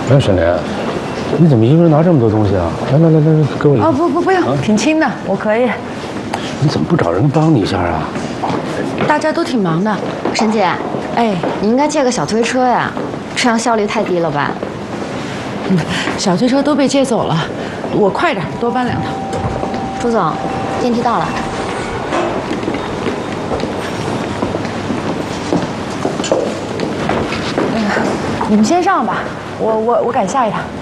哎，沈莲，你怎么一个人拿这么多东西啊？来，给我来。 哦，不用，挺轻的，我可以。 你怎么不找人帮你一下啊？ 大家都挺忙的。 沈姐， 哎， 你应该借个小推车呀，这样效率太低了吧？ 小推车都被借走了，我快点，多搬2趟。 朱总，电梯到了。 你们先上吧，我赶下一趟。